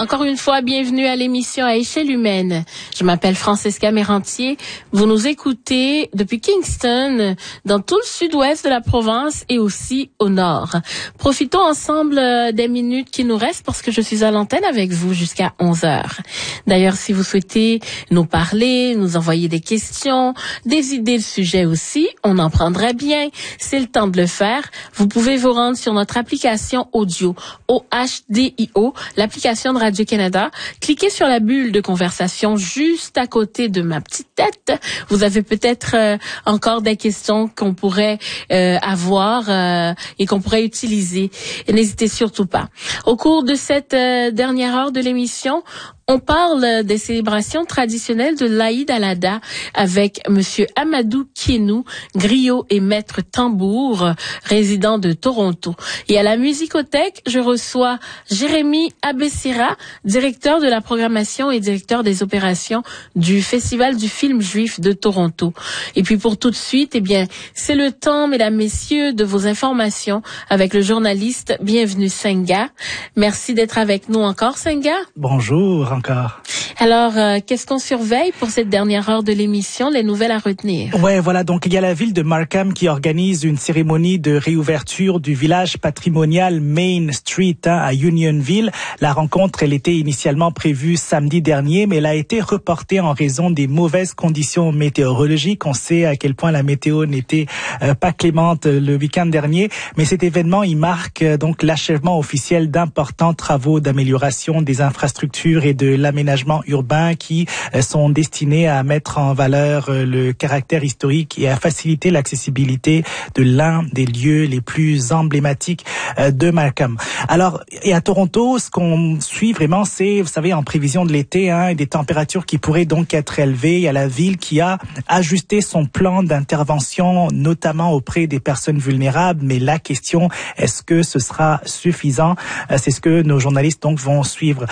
Encore une fois, bienvenue à l'émission à échelle humaine. Je m'appelle Francesca Mérantier. Vous nous écoutez depuis Kingston, dans tout le sud-ouest de la province et aussi au nord. Profitons ensemble des minutes qui nous restent parce que je suis à l'antenne avec vous jusqu'à 11h. D'ailleurs, si vous souhaitez nous parler, nous envoyer des questions, des idées de sujets aussi, on en prendrait bien. C'est le temps de le faire. Vous pouvez vous rendre sur notre application audio, OHDIO, l'application de Radio-Canada. Cliquez sur la bulle de conversation juste à côté de ma petite tête. Vous avez peut-être encore des questions qu'on pourrait avoir et qu'on pourrait utiliser. Et n'hésitez surtout pas. Au cours de cette dernière heure de l'émission, on parle des célébrations traditionnelles de l'Aïd al-Adha avec Monsieur Amadou Kienou, griot et maître tambour, résident de Toronto. Et à la musicothèque, je reçois Jérémy Abessira, directeur de la programmation et directeur des opérations du Festival du film juif de Toronto. Et puis pour tout de suite, c'est le temps, mesdames, messieurs, de vos informations avec le journaliste Bienvenue Senga. Merci d'être avec nous encore, Senga. Bonjour encore. Alors, qu'est-ce qu'on surveille pour cette dernière heure de l'émission, les nouvelles à retenir? Ouais, voilà, donc il y a la ville de Markham qui organise une cérémonie de réouverture du village patrimonial Main Street à Unionville. La rencontre, elle était initialement prévue samedi dernier, mais elle a été reportée en raison des mauvaises conditions météorologiques. On sait à quel point la météo n'était pas clémente le week-end dernier, mais cet événement, il marque donc l'achèvement officiel d'importants travaux d'amélioration des infrastructures et de l'aménagement urbain qui sont destinés à mettre en valeur le caractère historique et à faciliter l'accessibilité de l'un des lieux les plus emblématiques de Markham. Alors, et à Toronto, ce qu'on suit vraiment, c'est, vous savez, en prévision de l'été, des températures qui pourraient donc être élevées. Il y a la ville qui a ajusté son plan d'intervention, notamment auprès des personnes vulnérables. Mais la question, est-ce que ce sera suffisant? C'est ce que nos journalistes donc vont suivre.